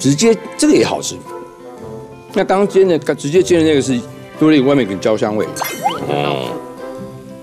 直接这个也好吃。那刚煎的直接煎的那个是多了外面一点焦香味。